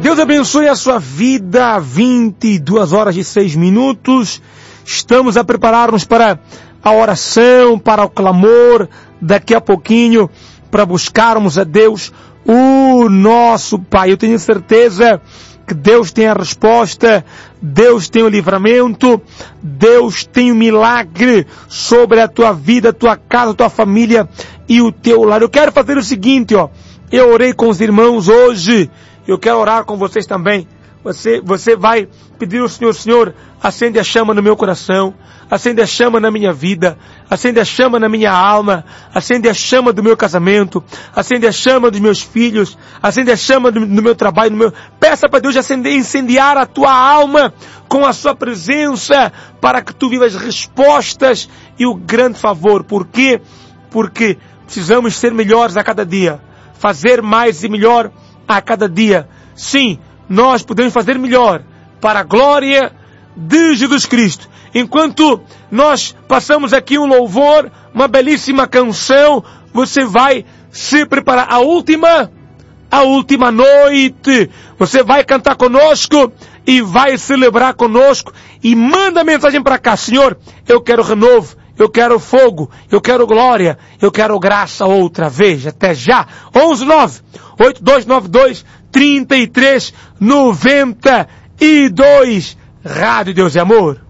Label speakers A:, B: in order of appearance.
A: Deus abençoe a sua vida. 22 horas e 6 minutos. Estamos a preparar-nos para a oração, para o clamor, daqui a pouquinho, para buscarmos a Deus, o nosso Pai. Eu tenho certeza que Deus tem a resposta, Deus tem o livramento, Deus tem o milagre sobre a tua vida, a tua casa, a tua família e o teu lar. Eu quero fazer o seguinte, eu orei com os irmãos hoje, eu quero orar com vocês também. Você vai pedir ao Senhor: Senhor, acende a chama no meu coração, acende a chama na minha vida, acende a chama na minha alma, acende a chama do meu casamento, acende a chama dos meus filhos, acende a chama no meu trabalho, Peça para Deus incendiar a tua alma com a sua presença, para que tu vivas respostas e o grande favor. Por quê? Porque precisamos ser melhores a cada dia, fazer mais e melhor a cada dia. Sim, nós podemos fazer melhor para a glória de Jesus Cristo. Enquanto nós passamos aqui um louvor, uma belíssima canção, você vai se preparar. A última noite, você vai cantar conosco e vai celebrar conosco e manda mensagem para cá: Senhor, eu quero renovo, eu quero fogo, eu quero glória, eu quero graça outra vez. Até já. 119-8292-3392. Rádio Deus e Amor.